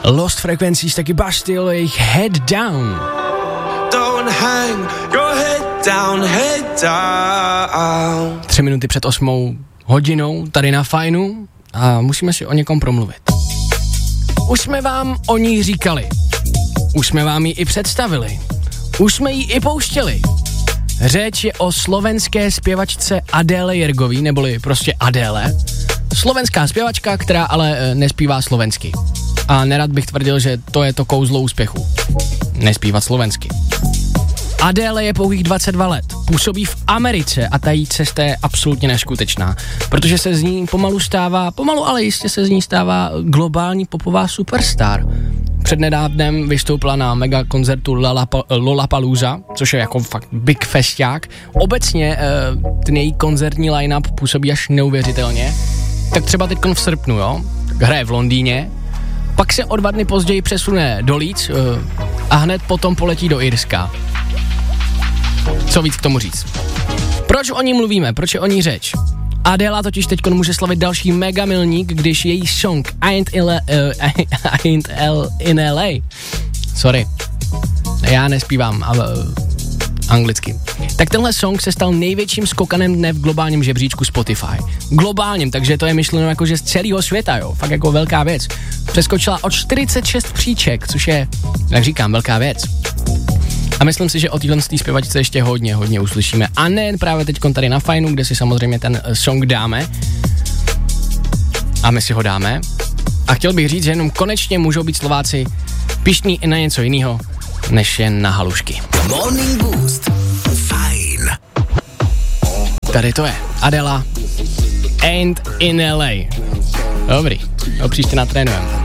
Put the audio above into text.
Lost Frequencies, taky Bastille, jejich Head Down. Don't hang your head down. 3 minuty před 8 hodinou tady na Fajnu a musíme si o někom promluvit. Už jsme vám o ní říkali. Už jsme vám ji i představili. Už jsme ji i pouštěli. Řeč je o slovenské zpěvačce Adéle Jergový, neboli prostě Adéle. Slovenská zpěvačka, která ale nespívá slovensky. A nerad bych tvrdil, že to je to kouzlo úspěchu. Nespívat slovensky. Adéle je pouhých 22 let, působí v Americe a ta její cesta je absolutně neskutečná, protože se z ní pomalu, ale jistě se z ní stává globální popová superstar. Přednedávnem vystoupila na mega koncertu Lollapalooza, což je jako fakt big festák. Obecně ten její koncertní line-up působí až neuvěřitelně. Tak třeba teďkon v srpnu, jo, tak hraje v Londýně, pak se o 2 dny později přesune do Leeds a hned potom poletí do Irska. Co víc k tomu říct? Proč o ní mluvíme? Proč je o ní řeč? Adéla totiž teďkon může slavit další mega milník, když její song Ain't in LA. Sorry, já nespívám anglicky. Tak tenhle song se stal největším skokanem dne v globálním žebříčku Spotify. Globálním, takže to je myšleno jako, že z celého světa, jo. Fakt jako velká věc. Přeskočila o 46 příček, což je, jak říkám, velká věc. A myslím si, že o téhle zpěvačce ještě hodně uslyšíme. A nejen právě teďkon tady na Fajnu, kde si samozřejmě ten song dáme. A my si ho dáme. A chtěl bych říct, že jenom konečně můžou být Slováci pyšní i na něco jiného, než jen na halušky. Morning Boost. Fajn. Tady to je. Adela. Ain't in LA. Dobrý. Příště natrénujeme.